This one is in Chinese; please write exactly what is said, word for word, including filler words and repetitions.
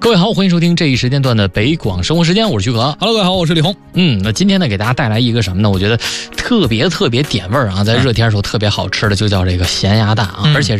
各位好，欢迎收听这一时间段的北广生活时间，我是徐可。 Hello， 各位好，我是李红。 嗯，那今天呢，给大家带来一个什么呢？我觉得特别特别点味儿啊，在热天的时候特别好吃的，就叫这个咸鸭蛋啊，嗯、而且